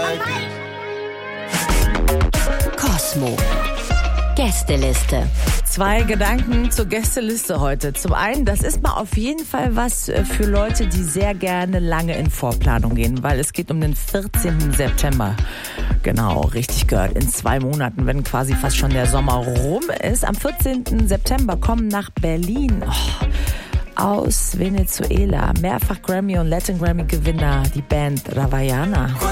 Cosmo. Gästeliste. 2 Gedanken zur Gästeliste heute. Zum einen, das ist mal auf jeden Fall was für Leute, die sehr gerne lange in Vorplanung gehen, weil es geht um den 14. September. Genau, richtig gehört. In 2 Monaten, wenn quasi fast schon der Sommer rum ist. Am 14. September kommen nach Berlin aus Venezuela mehrfach Grammy- und Latin-Grammy-Gewinner, die Band Ravaiana.